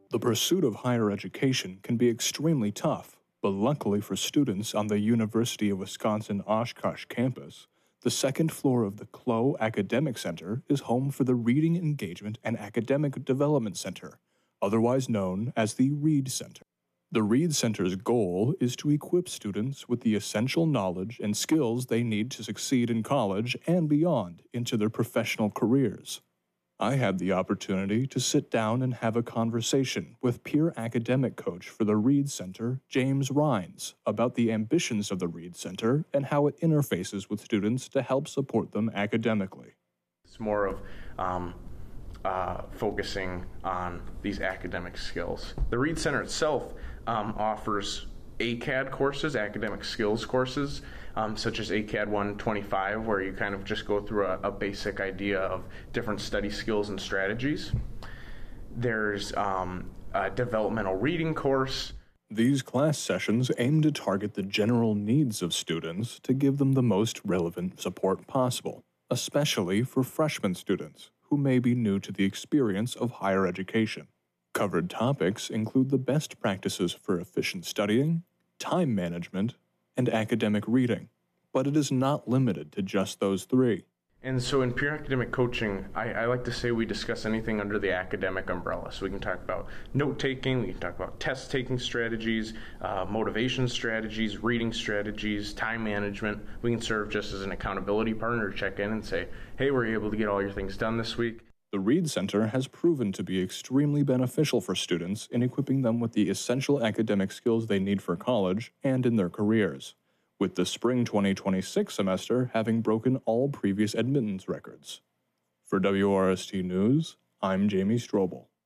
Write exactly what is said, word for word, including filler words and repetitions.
The pursuit of higher education can be extremely tough, but luckily for students on the University of Wisconsin-Oshkosh campus, the second floor of the C L O Academic Center is home for the Reading Engagement and Academic Development Center, otherwise known as the Read Center. The Read Center's goal is to equip students with the essential knowledge and skills they need to succeed in college and beyond into their professional careers. I had the opportunity to sit down and have a conversation with peer academic coach for the Read Center, James Rines, about the ambitions of the Read Center and how it interfaces with students to help support them academically. It's more of um, uh, focusing on these academic skills. The Read Center itself um, offers A C A D courses, academic skills courses, um, such as A C A D one twenty-five, where you kind of just go through a, a basic idea of different study skills and strategies. There's um, a developmental reading course. These class sessions aim to target the general needs of students to give them the most relevant support possible, especially for freshman students who may be new to the experience of higher education. Covered topics include the best practices for efficient studying, time management, and academic reading, but it is not limited to just those three. And so in peer academic coaching, I, I like to say we discuss anything under the academic umbrella. So we can talk about note-taking, we can talk about test-taking strategies, uh, motivation strategies, reading strategies, time management. We can serve just as an accountability partner to check in and say, hey, were you able to get all your things done this week? The Read Center has proven to be extremely beneficial for students in equipping them with the essential academic skills they need for college and in their careers, with the spring twenty twenty-six semester having broken all previous admittance records. For W R S T News, I'm Jamie Strobel.